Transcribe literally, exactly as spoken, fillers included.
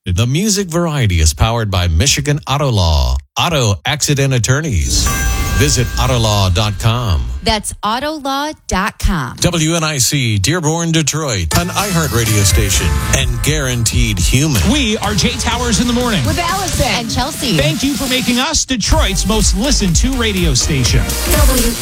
The Music Variety is powered by Michigan Auto Law, Auto Accident Attorneys. Visit Autolaw dot com. That's Autolaw dot com. W N I C, Dearborn, Detroit, an iHeart radio station, and Guaranteed Human. We are Jay Towers in the morning. With Allison and Chelsea. Thank you for making us Detroit's most listened to radio station. W